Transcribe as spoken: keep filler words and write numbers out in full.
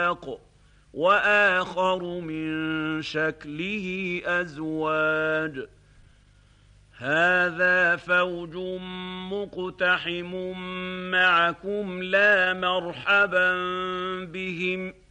نفاق وآخر من شكله أزواج هذا فوج مقتحم معكم لا مرحبا بهم